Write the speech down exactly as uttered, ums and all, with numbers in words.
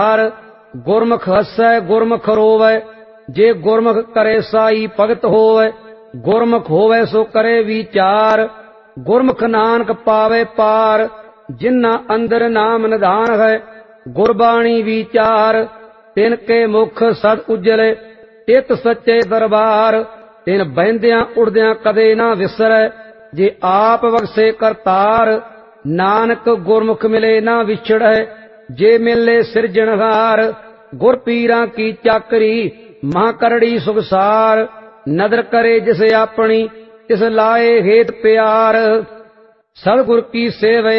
गुरमुख हसै गुरमुख रोवै, जे गुरमुख करे साई भगत होवै। गुरमुख होवै सो करे विचार, गुरमुख नानक पावे पार। जिन्ना अंदर नाम निधान है, गुरबाणी विचार। तिनके मुख सद उजले, चित सच्चे दरबार। तिन बहिंदियां उड़दियां कदे ना विसरै, जे आप बख्शे करतार। नानक गुरमुख मिले ना विछड़ै, जे मिले सिरजनहार। गुर पीरां की चाकरी, मां करड़ी सुखसार। नदर करे जिस अपनी, तिस लाए हेत प्यार। सतगुर की सेव